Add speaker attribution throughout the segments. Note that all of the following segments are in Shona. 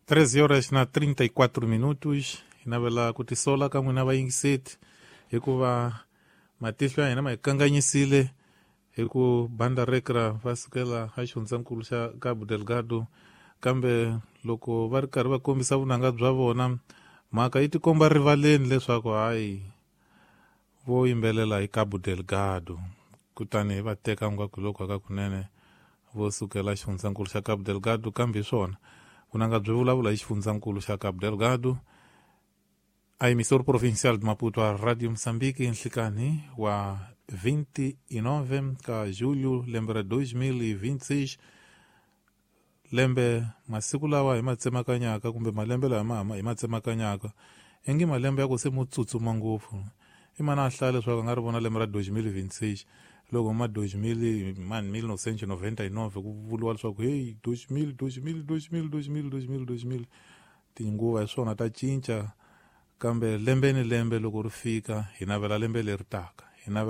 Speaker 1: 13 horas na 34 minutos hi navela ku tisola ka n'wina vayingiseti hikuva matihlo ya hina ma hi kanganyisile hi ku banda rekra va sukela a xifundzankulu xa Cabo Delgado, kambe loko va ri karhi va kombisa vunanga bya vona mhaka yi tikomba rivaleni leswaku hayi vo yimbelela hi Cabo Delgado, kutani va teka ngwaku loko ka kunene vo sukela xifundzankulu xa Cabo Delgado, kambe swona vunanga byi vulavula hi xifundzankulu xa Cabo Delgado. A emissor provincial de Maputo a Radio Moçambique nhlikani wa 29 ka julho lembe 2026, lembe masiku lawa hi matsemakanyaka kumbe malembe lawa hi matsemakanyaka engi malembe ya ku se mo tsutsuma ngopfu i mana a hlaya leswaku a nga ri vona lembe ra 2026 loko ma 1999 ku vuliwa leswaku hey 2000 tinguva hi swona ta cinca, kambe lembe ni lembe loko ri fika hi navela lembe leri taka,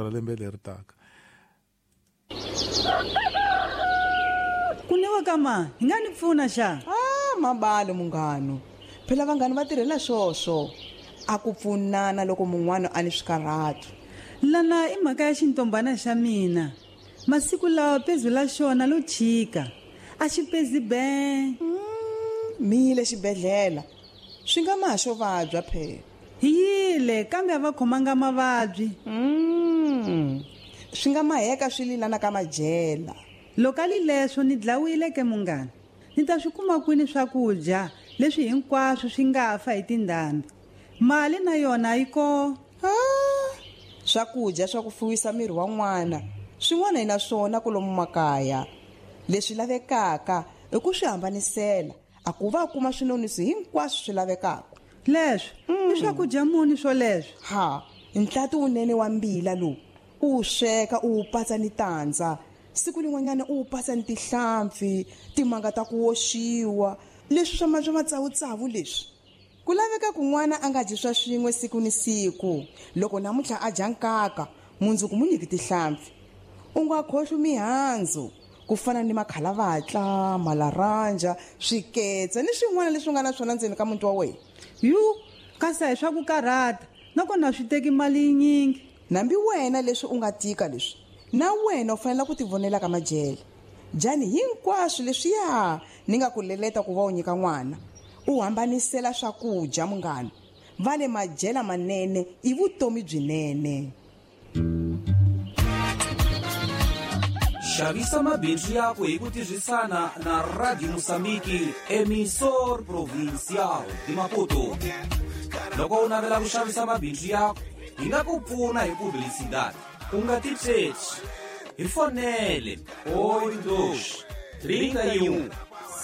Speaker 2: Kunewa kama hi nga ni pfuna xa
Speaker 3: mabalo munghano, phela vanghani va tirhela swoswo a ku pfunana loko mun'wana a ni swikarhatu.
Speaker 2: lana i mhaka ya xintombana xa mina, masiku lawa pezu la xona lo chika a xi pezi be
Speaker 3: Mile xibedhlela swi nga maha xo vabya phela.
Speaker 2: hi yile kambe a va khomanga mavabyi.
Speaker 3: Swi nga maheka swi lilana ka majela.
Speaker 2: Loko ali leswo ni dlawile ke munghana, ni ta swi kuma kwini swakudya leswi hinkwaswo swi nga fa hi tindhambi? Mali na yona yi ko.
Speaker 3: Swakudya swa ku fuwisa miri wa n'wana swin'wana hi na swona kulomu makaya. Leswi lavekaka i ku swi hambanisela a ku va kuma swinonisi hinkwaswo swi lavekaka.
Speaker 2: Leswi i swakudya muni swo leswi?
Speaker 3: Nhlati unene wa mbila lowu u sweka u patsa ni tandza, siku lin'wanyana u patsa ni tihlampfi, timanga ta ku oxiwa, leswi swa matsawutsavu leswi. Ku laveka ku n'wana a nga dyi swa swin'we siku ni siku. Loko namuntlha a dya nkaka mundzuku mu nyiki tihlampfi. U nga khohlwi mihandzu ku fana ni makalavatla, malaranja, swiketsa ni swin'wana leswi nga na swona ndzeni ka muti wa wena.
Speaker 2: Kasi hi swa ku karhata nakona swi teki mali yinyingi.
Speaker 3: Nambi wena leswi u nga tika leswi, na wena u fanele ku tivonela ka majele. Jani hinkwaswo leswiya ni nga ku leleta ku va u nyika n'wana. U hambanisela swakudya munghana. Va le majela manene i vutomi byinene.
Speaker 4: Xavisa mabindzu yako hi ku tirhisana na Radio Moçambique, emissor provincial de Maputo. Loko u navela ku xavisa mabindzu yako hi nga ku pfuna hi publicidade. U nga titshegi, hi fonele 82 31